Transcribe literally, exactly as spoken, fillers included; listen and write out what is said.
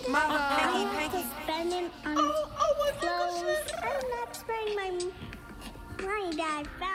Mother. Peggy, Peggy. Spending on Oh, oh my clothes. goodness. I'm not spending my my dad found